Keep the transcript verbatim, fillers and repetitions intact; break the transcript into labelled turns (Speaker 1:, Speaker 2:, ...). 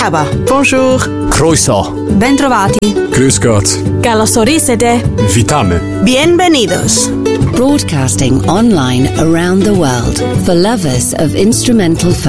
Speaker 1: Merhaba.
Speaker 2: Bonjour.
Speaker 3: Croeso.
Speaker 1: Bentrovati.
Speaker 4: Grüß Gott.
Speaker 5: Καλωσορίσετε.
Speaker 4: Witamy.
Speaker 1: Bienvenidos.
Speaker 6: Broadcasting online around the world for lovers of instrumental folk